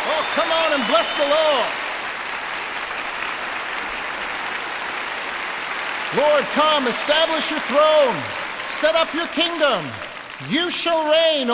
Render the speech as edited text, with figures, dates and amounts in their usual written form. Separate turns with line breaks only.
Oh, come on and bless the Lord. Lord, come, establish your throne. Set up your kingdom. You shall reign